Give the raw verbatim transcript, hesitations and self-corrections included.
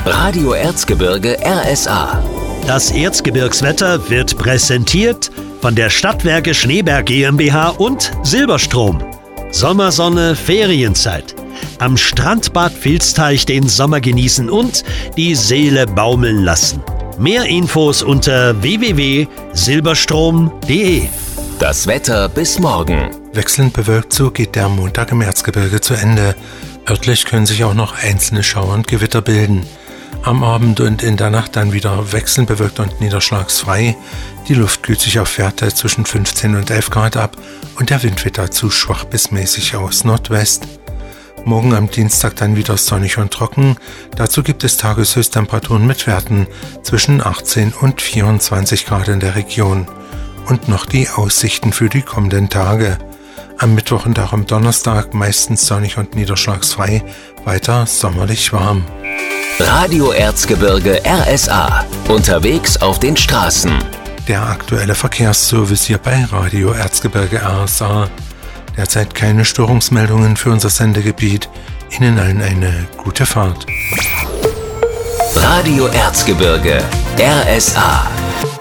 Radio Erzgebirge R S A. Das Erzgebirgswetter wird präsentiert von der Stadtwerke Schneeberg GmbH und Silberstrom. Sommersonne, Ferienzeit. Am Strandbad Vilsteich den Sommer genießen und die Seele baumeln lassen. Mehr Infos unter w w w punkt silberstrom punkt d e. Das Wetter bis morgen. Wechselnd bewölkt, so geht der Montag im Erzgebirge zu Ende. Örtlich können sich auch noch einzelne Schauer und Gewitter bilden. Am Abend und in der Nacht dann wieder wechselnd bewölkt und niederschlagsfrei. Die Luft kühlt sich auf Werte zwischen fünfzehn und elf Grad ab und der Wind wird dazu schwach bis mäßig aus Nordwest. Morgen am Dienstag dann wieder sonnig und trocken. Dazu gibt es Tageshöchsttemperaturen mit Werten zwischen achtzehn und vierundzwanzig Grad in der Region. Und noch die Aussichten für die kommenden Tage. Am Mittwoch und auch am Donnerstag meistens sonnig und niederschlagsfrei, weiter sommerlich warm. Radio Erzgebirge R S A. Unterwegs auf den Straßen. Der aktuelle Verkehrsservice hier bei Radio Erzgebirge R S A. Derzeit keine Störungsmeldungen für unser Sendegebiet. Ihnen allen eine gute Fahrt. Radio Erzgebirge R S A.